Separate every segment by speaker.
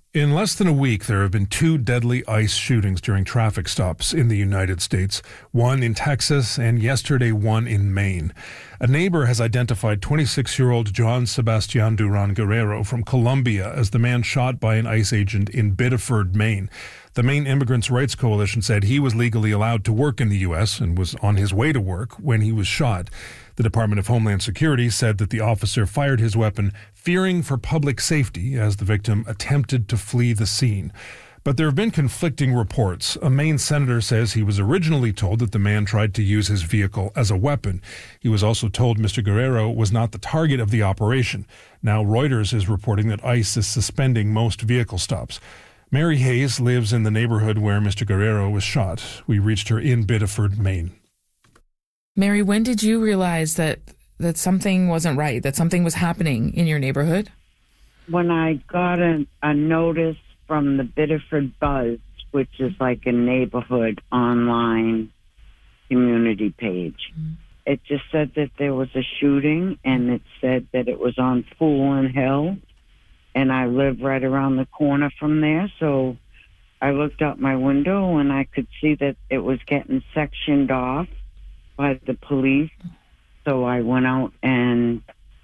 Speaker 1: In less than a week, there have been 2 deadly ICE shootings during traffic stops in the United States, one in Texas and yesterday one in Maine. A neighbor has identified 26-year-old John Sebastian Duran Guerrero from Colombia as the man shot by an ICE agent in Biddeford, Maine. The Maine Immigrants' Rights Coalition said he was legally allowed to work in the U.S. and was on his way to work when he was shot. The Department of Homeland Security said that the officer fired his weapon fearing for public safety as the victim attempted to flee the scene. But there have been conflicting reports. A Maine senator says he was originally told that the man tried to use his vehicle as a weapon. He was also told Mr. Guerrero was not the target of the operation. Now Reuters is reporting that ICE is suspending most vehicle stops. Mary Hayes lives in the neighborhood where Mr. Guerrero was shot. We reached her in Biddeford, Maine.
Speaker 2: Mary, when did you realize that something wasn't right, that something was happening in your neighborhood?
Speaker 3: When I got a notice from the Biddeford Buzz, which is like a neighborhood online community page. It just said that there was a shooting, and it said that it was on Foolin Hill, and I live right around the corner from there, so I looked out my window and I could see that it was getting sectioned off by the police. So I went out and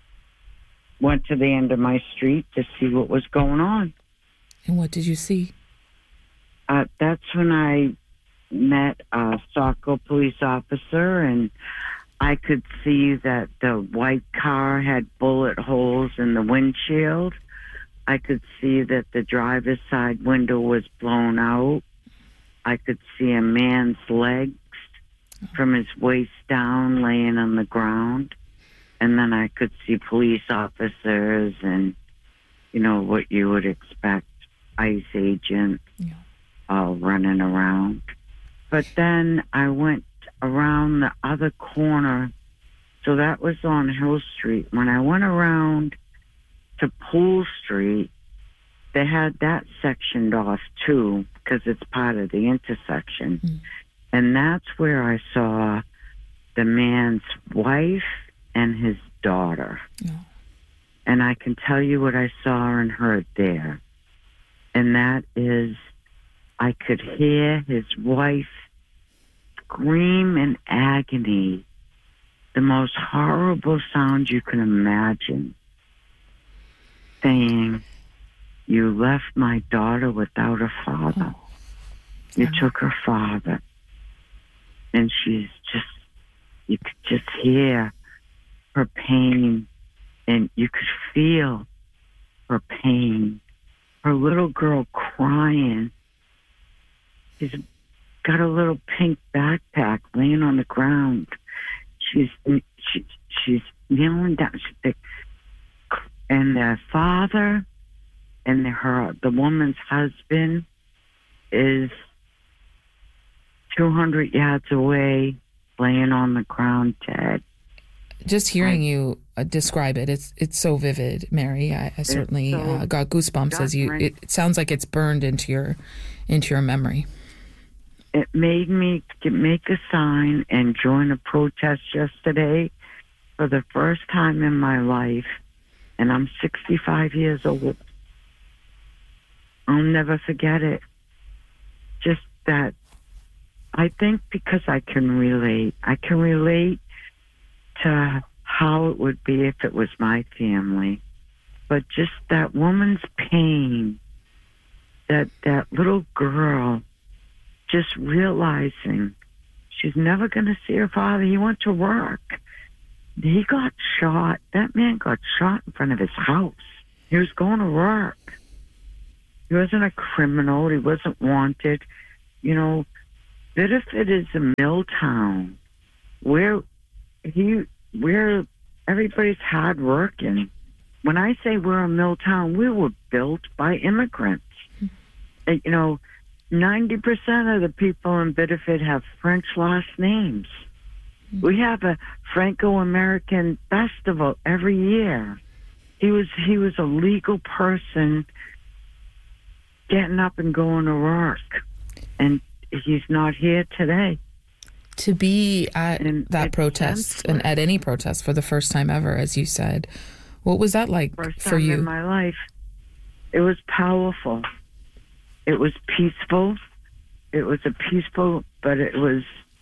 Speaker 3: went to the end of my street to see what was going on.
Speaker 2: And what did you see?
Speaker 3: That's when I met a Saco police officer, and I could see that the white car had bullet holes in the windshield. I could see that the driver's side window was blown out. I could see a man's legs from his waist down laying on the ground. And then I could see police officers and, you know, what you would expect, ICE agents all running around. But then I went around the other corner. So that was on Hill Street. When I went around to Pool Street, they had that sectioned off too, because it's part of the intersection. And that's where I saw the man's wife and his daughter. And I can tell you what I saw and heard there. And that is, I could hear his wife scream in agony, the most horrible sound you can imagine, saying, "You left my daughter without a father. You took her father." And she's just, you could just hear her pain, and you could feel her pain. Her little girl crying. She's got a little pink backpack laying on the ground. She's kneeling down. And the father and the woman's husband is 200 yards away, laying on the ground dead.
Speaker 2: Just hearing you describe it, it's so vivid, Mary. I certainly got goosebumps as you. It sounds like it's burned into your memory.
Speaker 3: It made me make a sign and join a protest yesterday for the first time in my life, and I'm 65 years old. I'll never forget it. Just that, I think because I can relate to how it would be if it was my family. But just that woman's pain, that little girl just realizing she's never going to see her father. He went to work. He got shot. That man got shot in front of his house. He was going to work. He wasn't a criminal. He wasn't wanted. You know, Biddeford is a mill town where everybody's hard working. When I say we're a mill town, we were built by immigrants. You know, 90% of the people in Biddeford have French last names. We have a Franco-American festival every year. He was a legal person getting up and going to work, and he's not here today.
Speaker 2: To be at that protest and at any protest for the first time ever, as you said, what was that like
Speaker 3: first
Speaker 2: for
Speaker 3: time
Speaker 2: you?
Speaker 3: In my life, It was powerful. It was peaceful. It was but it was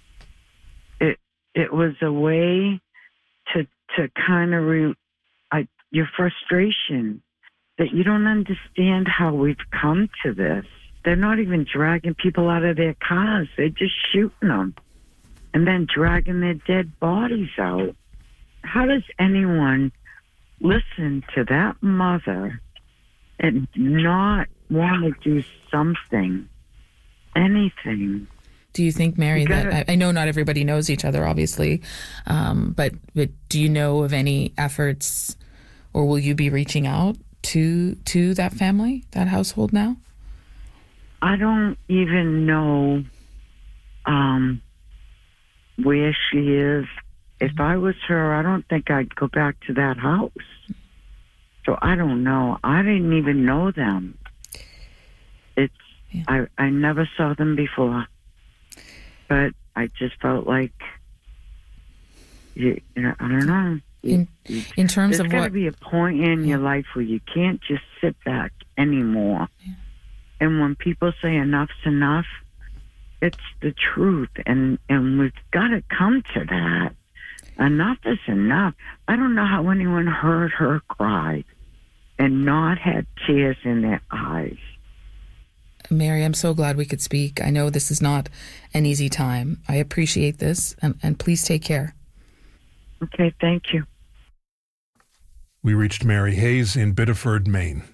Speaker 3: a way to kind of your frustration that you don't understand how we've come to this. They're not even dragging people out of their cars. They're just shooting them and then dragging their dead bodies out. How does anyone listen to that mother and not want to do something, anything?
Speaker 2: Do you think, Mary, that I know not everybody knows each other, obviously, but do you know of any efforts, or will you be reaching out to that family, that household now?
Speaker 3: I don't even know where she is. If I was her, I don't think I'd go back to that house. So I don't know. I didn't even know them. I never saw them before. But I just felt like, I don't know.
Speaker 2: In terms of what...
Speaker 3: There's got to be a point in your life where you can't just sit back anymore. Yeah. And when people say enough's enough, it's the truth. And we've got to come to that. Enough is enough. I don't know how anyone heard her cry and not had tears in their eyes.
Speaker 2: Mary, I'm so glad we could speak. I know this is not an easy time. I appreciate this, and please take care.
Speaker 3: Okay, thank you.
Speaker 1: We reached Mary Hayes in Biddeford, Maine.